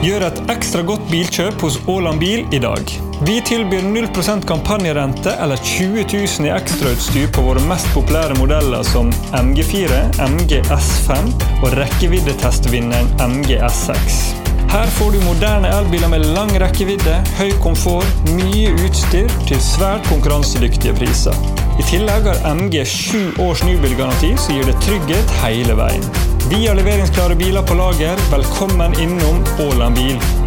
Gjør et ekstra godt bilkjøp hos Åland Bil i dag. Vi tilbyr 0% kampanjerente eller 20 000 i ekstrautstyr på våre mest populære modeller som MG4, MG S5 og rekkeviddetestvinneren MG S6. Her får du moderne elbiler med lang rekkevidde, høy komfort, mye utstyr til svært konkurransedyktige priser. I tillegg har MG 7 års nybilgaranti som gir det trygghet hele veien. Vi har leveringsklare biler på lager. Velkommen innom Åland Bil.